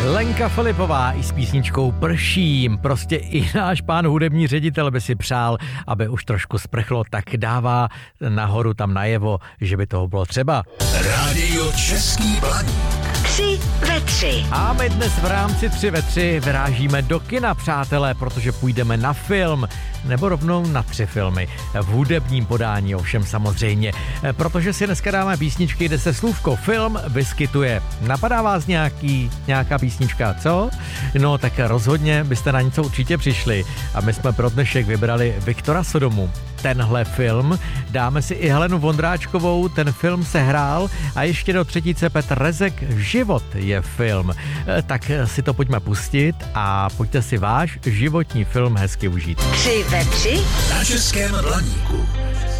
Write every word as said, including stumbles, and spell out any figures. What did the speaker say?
Lenka Filipová i s písničkou Prším. Prostě i náš pán hudební ředitel by si přál, aby už trošku sprchlo, tak dává nahoru tam najevo, že by toho bylo třeba. Rádio Český Blaník. Tři ve tři. A my dnes v rámci tři ve tři vyrážíme do kina, přátelé, protože půjdeme na film, nebo rovnou na tři filmy. V hudebním podání ovšem samozřejmě, protože si dneska dáme písničky, kde se slůvko film vyskytuje. Napadá vás nějaký, nějaká písnička, co? No tak rozhodně byste na něco určitě přišli. A my jsme pro dnešek vybrali Viktora Sodomu. Tenhle film, dáme si i Helenu Vondráčkovou, ten film se hrál a ještě do třetice Petr Rezek, Život je film. Tak si to pojďme pustit a pojďte si váš životní film hezky užít. Tři ve tři Na Českém Blaníku.